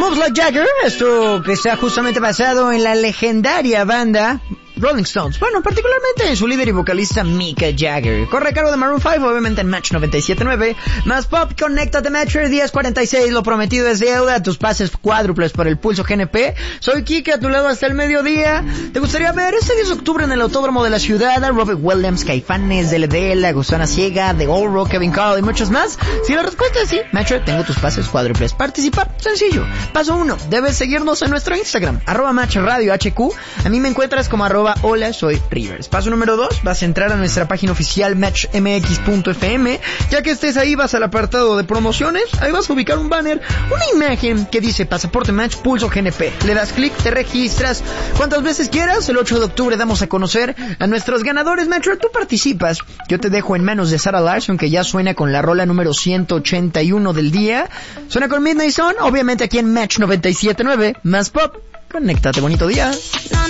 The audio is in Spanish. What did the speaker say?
Moves Like Jagger, esto que está justamente basado en la legendaria banda Rolling Stones, bueno, particularmente en su líder y vocalista Mick Jagger. Corre a cargo de Maroon 5, obviamente en Match 97.9. Más pop, conéctate Matcher 10:46, lo prometido es deuda, tus pases cuádruples por el Pulso GNP. Soy Kike, a tu lado hasta el mediodía. ¿Te gustaría ver este 10 de octubre en el Autódromo de la Ciudad a Robert Williams, Caifanes, DLD, La Gusana Ciega, The Old Rock, Kevin Carl y muchos más? Si la respuesta es sí, Matcher, tengo tus pases cuádruples. Participar, sencillo. Paso 1, debes seguirnos en nuestro Instagram, @MatchRadioHQ. A mí me encuentras como @Hola, soy Rivers. Paso número 2, vas a entrar a nuestra página oficial matchmx.fm. Ya que estés ahí, vas al apartado de promociones, ahí vas a ubicar un banner, una imagen que dice Pasaporte Match Pulso GNP. Le das clic, te registras cuantas veces quieras. El 8 de octubre damos a conocer a nuestros ganadores. Metro, tú participas. Yo te dejo en manos de Sarah Larson, que ya suena con la rola número 181 del día. Suena con Midnight Sun, obviamente aquí en Match 97.9. Más pop. Conéctate, bonito día.